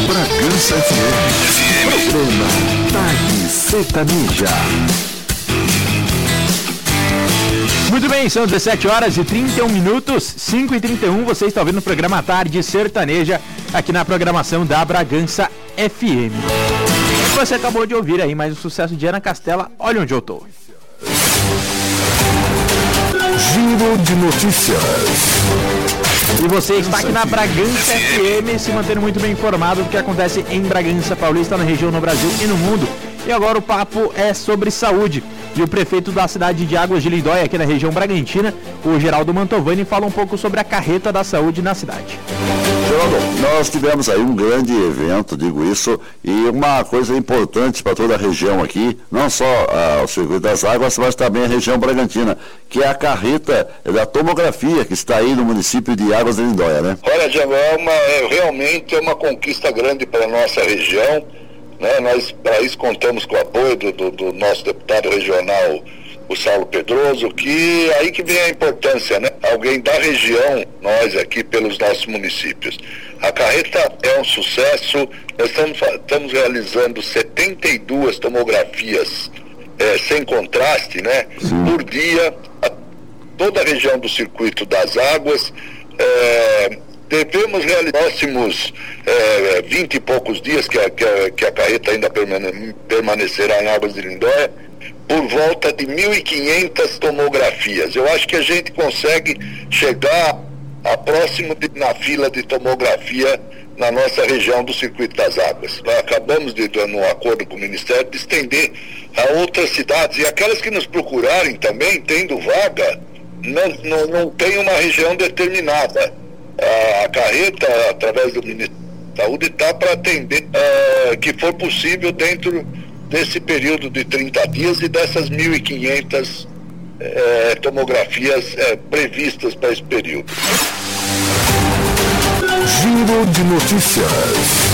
Bragança FM. Programa Tarde Sertaneja. Muito bem, são 17 horas e 31 minutos, 5h31, você está ouvindo o programa Tarde Sertaneja, aqui na programação da Bragança FM. Você acabou de ouvir aí mais um sucesso de Ana Castela, Olha Onde Eu Tô. Giro de notícias. E você está aqui na Bragança FM, se mantendo muito bem informado do que acontece em Bragança Paulista, na região, no Brasil e no mundo. E agora o papo é sobre saúde. E o prefeito da cidade de Águas de Lindóia, aqui na região Bragantina, o Geraldo Mantovani, fala um pouco sobre a carreta da saúde na cidade. Geraldo, nós tivemos aí um grande evento, digo isso, e uma coisa importante para toda a região aqui, não só o Circuito das Águas, mas também a região Bragantina, que é a carreta da tomografia que está aí no município de Águas de Lindóia, né? Olha, Diego, realmente é uma conquista grande para a nossa região, né? Nós, para isso, contamos com o apoio do nosso deputado regional, o Saulo Pedroso, que aí que vem a importância, né? Alguém da região, nós aqui pelos nossos municípios. A carreta é um sucesso, nós estamos realizando 72 tomografias sem contraste, né? Por dia, toda a região do Circuito das Águas. Devemos realizar nos próximos 20 e poucos dias que a carreta ainda permanecerá em Águas de Lindóia, por volta de 1.500 tomografias. Eu acho que a gente consegue chegar a próximo na fila de tomografia na nossa região do Circuito das Águas. Nós acabamos de, no acordo com o Ministério, de estender a outras cidades, e aquelas que nos procurarem também, tendo vaga, não tem uma região determinada. A carreta, através do Ministério da Saúde, está para atender que for possível dentro desse período de 30 dias e dessas 1.500 tomografias previstas para esse período. Giro de notícias.